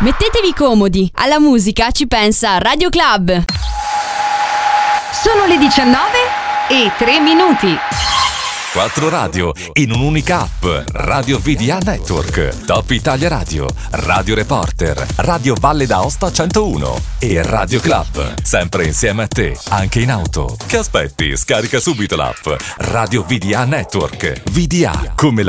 Mettetevi comodi, alla musica ci pensa Radio Club. Sono le 19:03. 4 radio in un'unica app. Radio VDA Network, Top Italia Radio, Radio Reporter, Radio Valle d'Aosta 101 e Radio Club. Sempre insieme a te, anche in auto. Che aspetti? Scarica subito l'app Radio VDA Network. VDA come la